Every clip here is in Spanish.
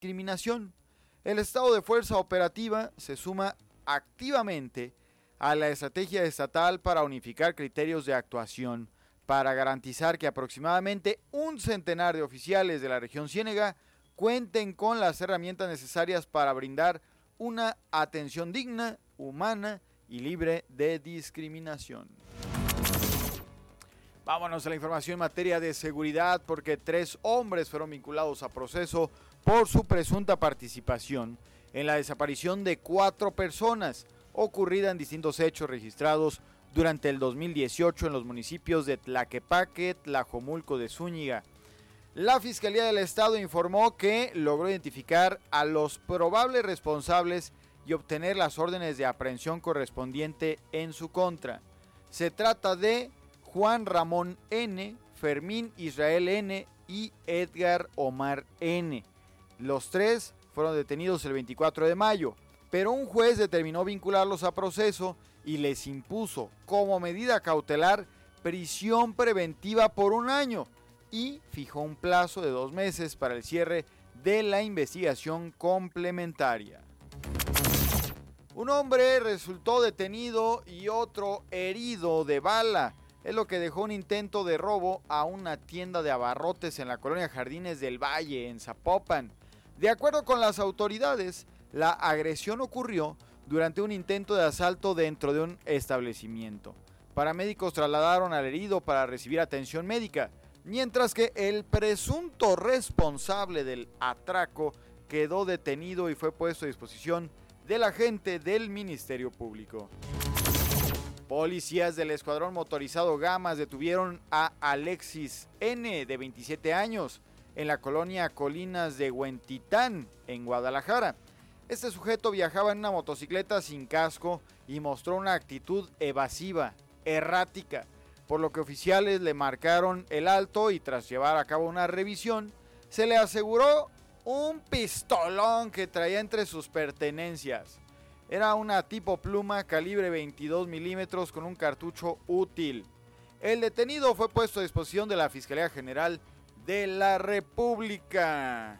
discriminación. El estado de fuerza operativa se suma activamente a la estrategia estatal para unificar criterios de actuación, para garantizar que aproximadamente un centenar de oficiales de la región Ciénega cuenten con las herramientas necesarias para brindar una atención digna, humana y libre de discriminación. Vámonos a la información en materia de seguridad, porque 3 hombres fueron vinculados a proceso por su presunta participación en la desaparición de 4 personas ocurrida en distintos hechos registrados durante el 2018 en los municipios de Tlaquepaque, Tlajomulco de Zúñiga. La Fiscalía del Estado informó que logró identificar a los probables responsables y obtener las órdenes de aprehensión correspondiente en su contra. Se trata de Juan Ramón N., Fermín Israel N. y Edgar Omar N. Los 3 fueron detenidos el 24 de mayo, pero un juez determinó vincularlos a proceso y les impuso como medida cautelar prisión preventiva por 1 año y fijó un plazo de 2 meses para el cierre de la investigación complementaria. Un hombre resultó detenido y otro herido de bala. Es lo que dejó un intento de robo a una tienda de abarrotes en la colonia Jardines del Valle, en Zapopan. De acuerdo con las autoridades, la agresión ocurrió durante un intento de asalto dentro de un establecimiento. Paramédicos trasladaron al herido para recibir atención médica, mientras que el presunto responsable del atraco quedó detenido y fue puesto a disposición del agente del Ministerio Público. Policías del Escuadrón Motorizado Gamas detuvieron a Alexis N., de 27 años, en la colonia Colinas de Huentitán, en Guadalajara. Este sujeto viajaba en una motocicleta sin casco y mostró una actitud evasiva, errática, por lo que oficiales le marcaron el alto y tras llevar a cabo una revisión, se le aseguró un pistolón que traía entre sus pertenencias. Era una tipo pluma calibre 22 milímetros con un cartucho útil. El detenido fue puesto a disposición de la Fiscalía General de la República.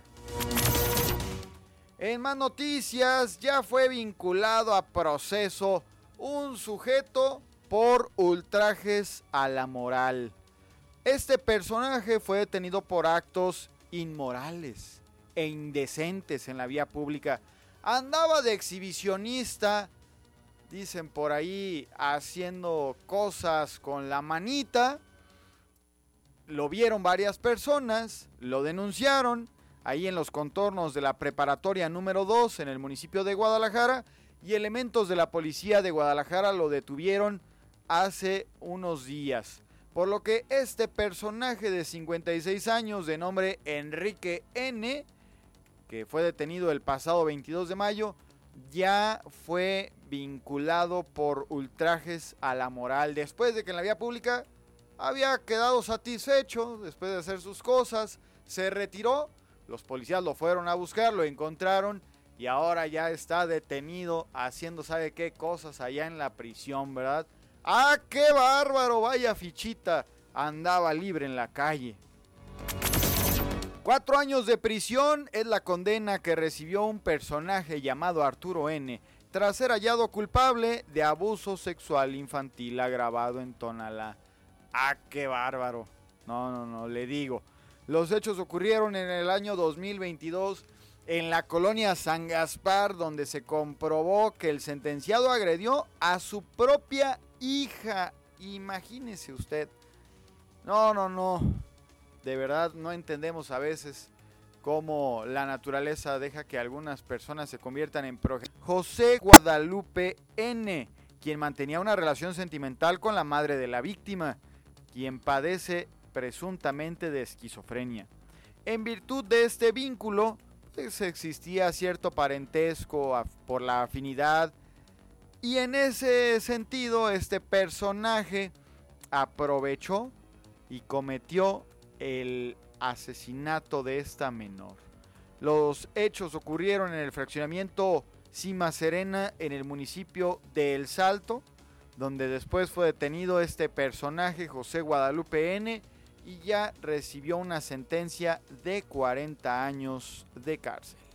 En más noticias, ya fue vinculado a proceso un sujeto por ultrajes a la moral. Este personaje fue detenido por actos inmorales e indecentes en la vía pública. Andaba de exhibicionista, dicen por ahí, haciendo cosas con la manita. Lo vieron varias personas, lo denunciaron ahí en los contornos de la preparatoria número 2 en el municipio de Guadalajara, y elementos de la policía de Guadalajara lo detuvieron hace unos días. Por lo que este personaje de 56 años de nombre Enrique N., que fue detenido el pasado 22 de mayo, ya fue vinculado por ultrajes a la moral, después de que en la vía pública había quedado satisfecho, después de hacer sus cosas, se retiró, los policías lo fueron a buscar, lo encontraron y ahora ya está detenido haciendo sabe qué cosas allá en la prisión, ¿verdad? ¡Ah, qué bárbaro! Vaya fichita, andaba libre en la calle. 4 años de prisión es la condena que recibió un personaje llamado Arturo N. tras ser hallado culpable de abuso sexual infantil agravado en Tonalá. ¡Ah, qué bárbaro! No, le digo. Los hechos ocurrieron en el año 2022 en la colonia San Gaspar, donde se comprobó que el sentenciado agredió a su propia hija. Imagínese usted. No. De verdad no entendemos a veces cómo la naturaleza deja que algunas personas se conviertan en progenitores. José Guadalupe N., quien mantenía una relación sentimental con la madre de la víctima, quien padece presuntamente de esquizofrenia. En virtud de este vínculo, pues existía cierto parentesco por la afinidad, y en ese sentido este personaje aprovechó y cometió el asesinato de esta menor. Los hechos ocurrieron en el fraccionamiento Cima Serena en el municipio de El Salto, donde después fue detenido este personaje, José Guadalupe N., y ya recibió una sentencia de 40 años de cárcel.